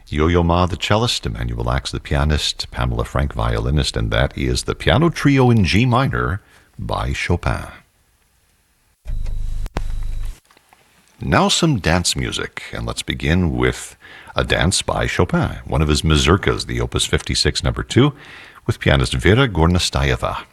Yo-Yo Ma, the cellist, Emanuel Ax, the pianist, Pamela Frank, violinist, and that is the Piano Trio in G minor by Chopin. Now some dance music, and let's begin with a dance by Chopin, one of his mazurkas, the Opus 56 No. 2, with pianist Vera Gornastayeva.